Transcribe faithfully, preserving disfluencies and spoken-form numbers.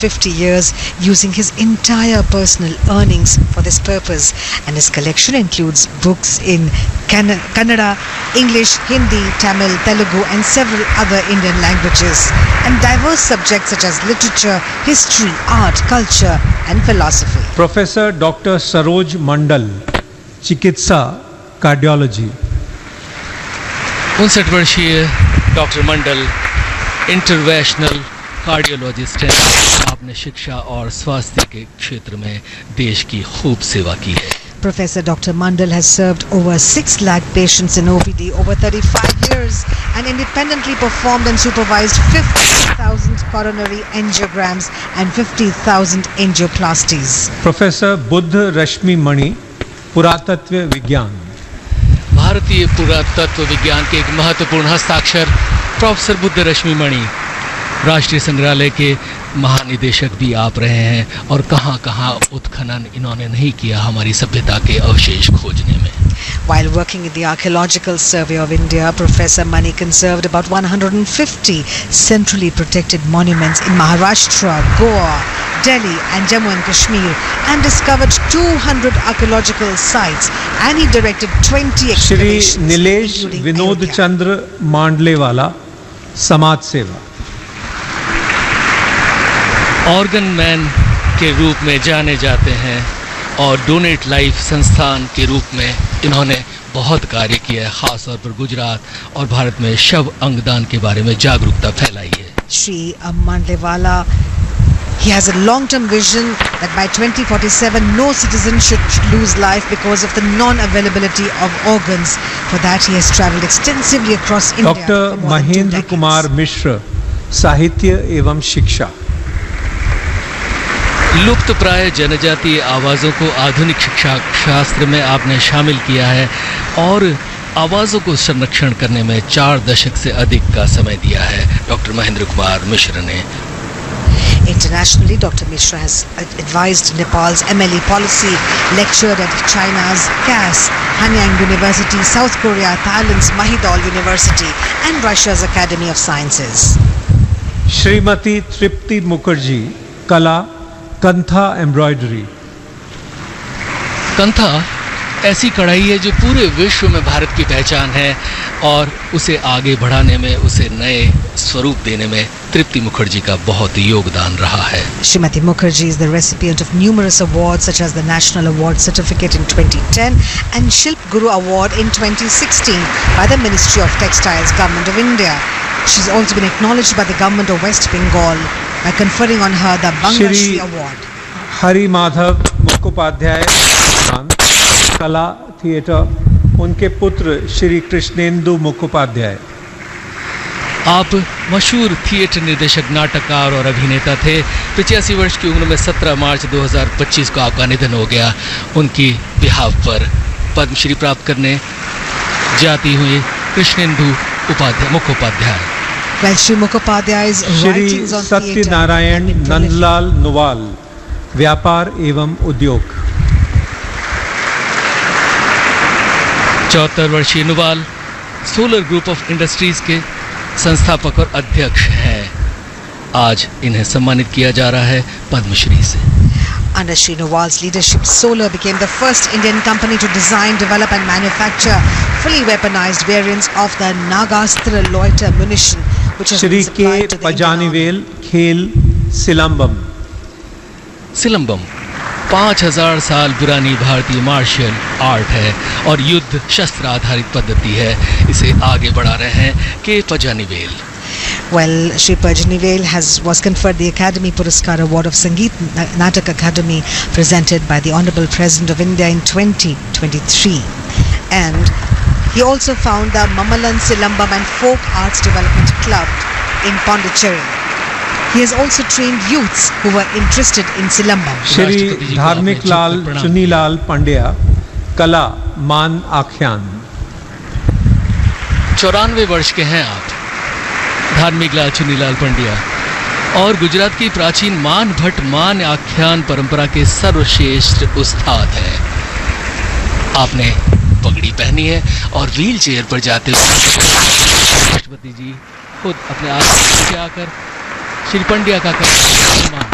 fifty years using his entire personal earnings for this purpose, and his collection includes books in Kannada, English, Hindi, Tamil, Telugu and several other Indian languages, and diverse subjects such as literature, history, art, culture and philosophy. Professor Doctor Saroj Mandal, चिकित्सा cardiology. उनसठ वर्षीय doctor मंडल interventional cardiologist हैं। आपने शिक्षा और स्वास्थ्य के क्षेत्र में देश की खूब सेवा की है। Professor Doctor Mandal has served over six lakh patients in O P D over thirty-five years and independently performed and supervised fifty thousand coronary angiograms and fifty thousand angioplasties. Professor Buddha Rashmi Mani, पुरातत्व विज्ञान। भारतीय पुरातत्व विज्ञान के एक महत्वपूर्ण हस्ताक्षर professor Buddha रश्मि मणि, राष्ट्रीय संग्रहालय के महानिदेशक भी आप रहे हैं, और कहां कहां उत्खनन इन्होंने नहीं किया हमारी सभ्यता के अवशेष खोजने में। While working in the Archaeological Survey of India, Professor Mani conserved about one hundred fifty centrally protected monuments in Maharashtra, Goa, Delhi and Jammu and Kashmir, and discovered two hundred archaeological sites, and he directed twenty excavations. Shri Nilesh Vinod चंद्र मांडलेवाला, समाज सेवा। Organ man के रूप में जाने जाते हैं और donate life संस्थान के रूप में इन्होंने बहुत कार्य किया है, खास तौर पर गुजरात और भारत में शव अंगदान के बारे में जागरूकता फैलाई है। Shri मांडलेवाला, he has a long-term vision that by twenty forty-seven no citizen should lose life because of the non-availability of organs. For that he has travelled extensively across India. Doctor Mahendra Kumar Mishra, साहित्य एवं शिक्षा। लुप्त प्राय जनजातीय आवाज़ों को आधुनिक शिक्षा शास्त्र में आपने शामिल किया है और आवाज़ों को संरक्षण करने में चार दशक से अधिक का समय दिया है डॉक्टर महेंद्र कुमार मिश्र ने। Internationally, Doctor Mishra has advised Nepal's M L E policy, lectured at China's C A S, Hanyang University, South Korea, Thailand's Mahidol University and Russia's Academy of Sciences. Shrimati तृप्ति मुखर्जी, कला, कंथा एम्ब्रॉयडरी। कंथा ऐसी कढ़ाई है जो पूरे विश्व में भारत की पहचान है, और उसे आगे बढ़ाने में, उसे नए स्वरूप देने में तृप्ति मुखर्जी का बहुत योगदान रहा है। Srimati Mukherjee is the recipient of numerous awards such as the National Award Certificate in twenty ten and Shilp Guru Award in twenty sixteen by the Ministry of Textiles, Government of India. She's also been acknowledged by the Government of West Bengal by conferring on her the Banga Shri Award. Hari Madhav Mukhopadhyay, कला theatre, उनके पुत्र श्री कृष्णेंदु मुखोपाध्याय। आप मशहूर theatre निर्देशक, नाटककार और अभिनेता थे। पचासी वर्ष की उम्र में सत्रह मार्च दो हज़ार पच्चीस को आपका निधन हो गया। उनकी बिहाव पर पद्मश्री प्राप्त करने जाती हुई Krishnendu Upadhyay Mukhopadhyay. Well, Shri Mukhopadhyay's writings on Satya Narayan Nandlal Nuwal, व्यापार एवं उद्योग। चौहत्तर वर्षीय Nuwal solar group of industries के संस्थापक और अध्यक्ष हैं। आज इन्हें सम्मानित किया जा रहा है पद्मश्री से। Under Shri Nuwal's leadership, Solar became the first Indian company to design, develop and manufacture fully weaponized variants of the Nagastra loiter munition, which has been supplied to the Pazhanivel खेल सिलंबम। सिलंबम पाँच हजार साल पुरानी भारतीय मार्शल आर्ट है और युद्ध शस्त्र आधारित पद्धति है। इसे आगे बढ़ा रहे हैं के Pazhanivel. Well, Shri Pajanivel has was conferred the Academy Puraskar Award of Sangeet Natak Academy presented by the Honorable President of India in twenty twenty-three, and he also found the Mamalan Silambam and Folk Arts Development Club in Pondicherry. He has also trained youths who were interested in Silambam. Shri धार्मिक लाल चुनीलाल पंड्या, कला, मान आख्यान। चौरानवे वर्ष के हैं आप, धार्मिक लाल चुनीलाल पंड्या, और गुजरात की प्राचीन मान भट्ट मान आख्यान परंपरा के सर्वश्रेष्ठ उस्ताद हैं। आपने पगड़ी पहनी है और व्हील चेयर पर जाते हुए राष्ट्रपति जी खुद अपने आप से आकर श्री पंड्या का